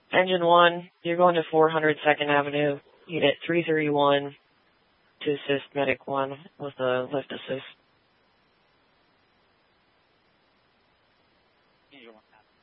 Engine 1, you're going to 400 2nd Avenue. Unit 331 to assist Medic 1 with the lift assist.